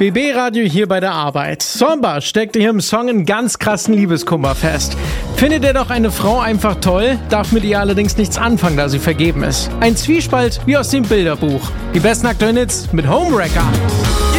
BB Radio hier bei der Arbeit. Somba steckt hier im Song einen ganz krassen Liebeskummer fest. Findet er doch eine Frau einfach toll, darf mit ihr allerdings nichts anfangen, da sie vergeben ist. Ein Zwiespalt wie aus dem Bilderbuch. Die besten aktuellen Hits mit Homewrecker.